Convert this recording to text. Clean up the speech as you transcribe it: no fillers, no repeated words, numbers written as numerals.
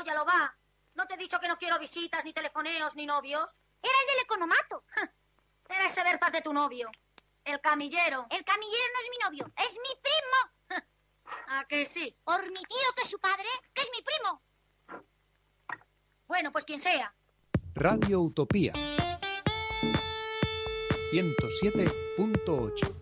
Óyalo, va. ¿No te he dicho que no quiero visitas, ni telefoneos, ni novios? Era el del economato. Era ese verpas de tu novio. El camillero. El camillero no es mi novio, es mi primo. ¿A que sí? Por mi tío, que es su padre, que es mi primo. Bueno, pues quien sea. Radio Utopía 107.8